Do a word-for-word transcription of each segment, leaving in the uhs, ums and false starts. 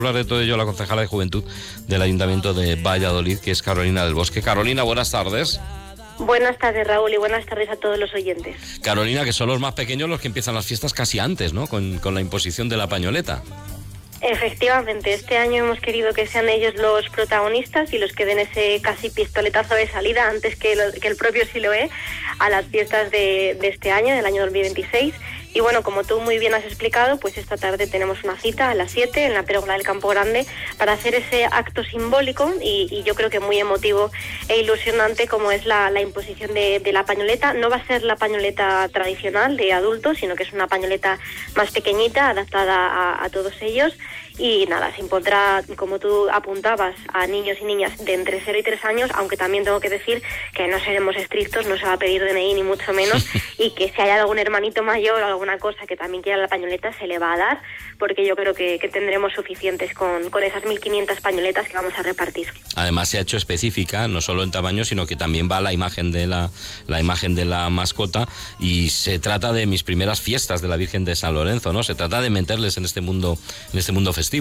Hablar de todo ello la concejala de Juventud del Ayuntamiento de Valladolid, que es Carolina del Bosque. Carolina, buenas tardes. Buenas tardes, Raúl, y buenas tardes a todos los oyentes. Carolina, que son los más pequeños los que empiezan las fiestas casi antes, ¿no? Con, con la imposición de la pañoleta. Efectivamente, este año hemos querido que sean ellos los protagonistas y los que den ese casi pistoletazo de salida antes que, lo, que el propio Siloé a las fiestas de, de este año, del año dos mil veintiséis. Y bueno, como tú muy bien has explicado, pues esta tarde tenemos una cita a las siete en la Pérgola del Campo Grande para hacer ese acto simbólico y, y yo creo que muy emotivo e ilusionante como es la, la imposición de, de la pañoleta. No va a ser la pañoleta tradicional de adultos, sino que es una pañoleta más pequeñita, adaptada a, a todos ellos. Y nada, se impondrá, como tú apuntabas, a niños y niñas de entre cero y tres años, aunque también tengo que decir que no seremos estrictos, no se va a pedir D N I ni mucho menos, y que si hay algún hermanito mayor o alguna cosa que también quiera la pañoleta, se le va a dar, porque yo creo que, que tendremos suficientes con, con esas mil quinientas pañoletas que vamos a repartir. Además se ha hecho específica, no solo en tamaño, sino que también va la imagen de la, la imagen de la mascota, y se trata de mis primeras fiestas de la Virgen de San Lorenzo, ¿no? Se trata de meterles en este mundo, en este mundo festivo.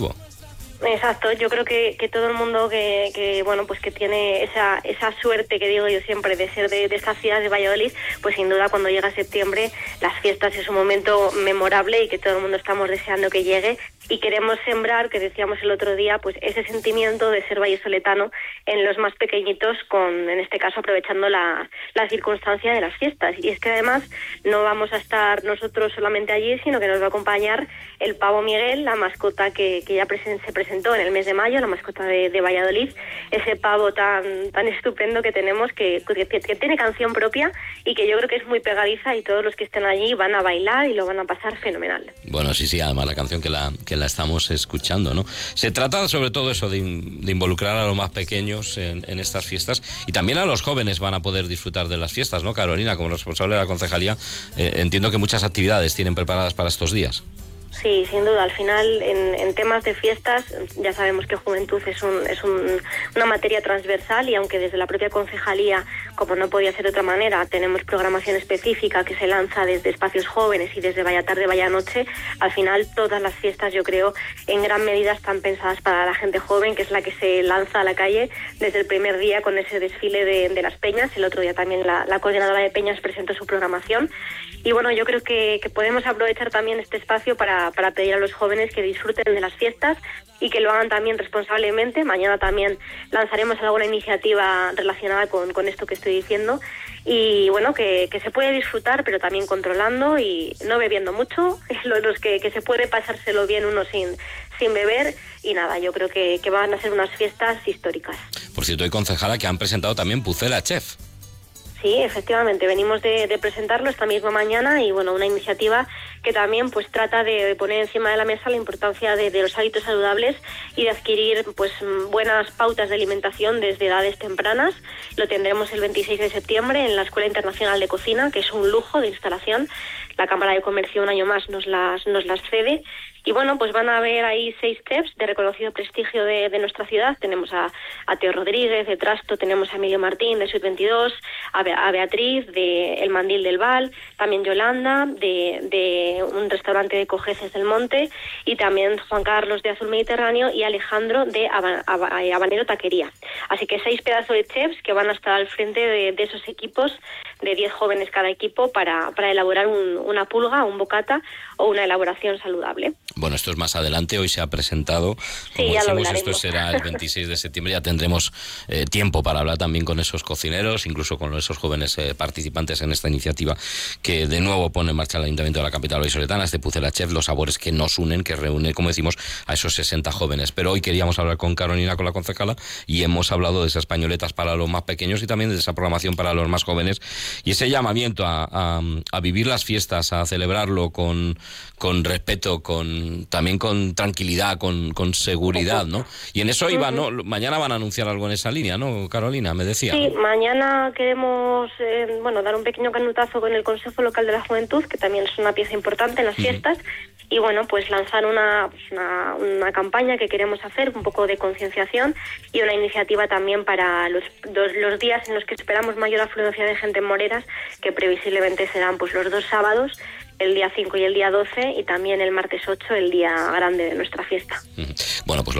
Exacto, yo creo que, que todo el mundo que, que bueno pues que tiene esa esa suerte que digo yo siempre de ser de, de esta ciudad de Valladolid, pues sin duda cuando llega septiembre las fiestas es un momento memorable y que todo el mundo estamos deseando que llegue y queremos sembrar, que decíamos el otro día, pues ese sentimiento de ser vallesoletano en los más pequeñitos, con en este caso aprovechando la, la circunstancia de las fiestas. Y es que además no vamos a estar nosotros solamente allí, sino que nos va a acompañar el pavo Miguel, la mascota que, que ya presen, se presentó en el mes de mayo, la mascota de, de Valladolid, ese pavo tan tan estupendo que tenemos, que, que, que tiene canción propia y que yo creo que es muy pegadiza y todos los que estén allí van a bailar y lo van a pasar fenomenal. Bueno, sí, sí, además la canción que la que la estamos escuchando, ¿no? Se trata sobre todo eso de, in, de involucrar a los más pequeños en, en estas fiestas, y también a los jóvenes van a poder disfrutar de las fiestas, ¿no, Carolina? Como responsable de la concejalía, eh, entiendo que muchas actividades tienen preparadas para estos días. Sí, sin duda. Al final, en, en temas de fiestas, ya sabemos que Juventud es, un, es un, una materia transversal y aunque desde la propia concejalía, como no podía ser de otra manera, tenemos programación específica que se lanza desde espacios jóvenes y desde Vaya Tarde, Vaya Noche, al final todas las fiestas, yo creo, en gran medida están pensadas para la gente joven, que es la que se lanza a la calle desde el primer día con ese desfile de, de las peñas. El otro día también la, la coordinadora de peñas presentó su programación. Y bueno, yo creo que, que podemos aprovechar también este espacio para, para pedir a los jóvenes que disfruten de las fiestas y que lo hagan también responsablemente. Mañana también lanzaremos alguna iniciativa relacionada con, con esto que estoy diciendo. Y bueno, que, que se puede disfrutar, pero también controlando y no bebiendo mucho. Los, los que, que se puede pasárselo bien uno sin, sin beber. Y nada, yo creo que, que van a ser unas fiestas históricas. Por cierto, hay concejala que han presentado también Pucela Chef. Sí, efectivamente, venimos de, de presentarlo esta misma mañana y bueno, una iniciativa que también pues trata de poner encima de la mesa la importancia de, de los hábitos saludables y de adquirir pues buenas pautas de alimentación desde edades tempranas. Lo tendremos el veintiséis de septiembre en la Escuela Internacional de Cocina, que es un lujo de instalación. La Cámara de Comercio un año más nos las, nos las cede. Y bueno, pues van a haber ahí seis chefs de reconocido prestigio de, de nuestra ciudad. Tenemos a, a Teo Rodríguez de Trasto, tenemos a Emilio Martín de Sud veintidós, a, Be a Beatriz de El Mandil del Val, también Yolanda de, de un restaurante de Cojeces del Monte, y también Juan Carlos de Azul Mediterráneo y Alejandro de Aba Aba Habanero Taquería. Así que seis pedazos de chefs que van a estar al frente de, de esos equipos, de diez jóvenes cada equipo, para, para elaborar un, una pulga, un bocata o una elaboración saludable. Bueno, esto es más adelante, hoy se ha presentado, como sí, ya decimos, lo esto será el veintiséis de septiembre, ya tendremos eh, tiempo para hablar también con esos cocineros, incluso con esos jóvenes eh, participantes en esta iniciativa que de nuevo pone en marcha el Ayuntamiento de la capital vallisoletana, este Pucela Chef, los sabores que nos unen, que reúne, como decimos, a esos sesenta jóvenes. Pero hoy queríamos hablar con Carolina, con la concejala, y hemos hablado de esas pañoletas para los más pequeños y también de esa programación para los más jóvenes y ese llamamiento a, a, a vivir las fiestas, a celebrarlo con, con respeto, con también con tranquilidad, con, con seguridad, ¿no? Y en eso iba, ¿no? Mañana van a anunciar algo en esa línea, ¿no, Carolina? Me decía. Sí, mañana queremos, eh, bueno, dar un pequeño canutazo con el Consejo Local de la Juventud, que también es una pieza importante en las uh-huh. fiestas. y bueno, pues lanzar una, pues una, una campaña que queremos hacer, un poco de concienciación y una iniciativa también para los, dos, los días en los que esperamos mayor afluencia de gente en Moreras, que previsiblemente serán pues los dos sábados, el día cinco y el día doce, y también el martes ocho, el día grande de nuestra fiesta. Bueno, pues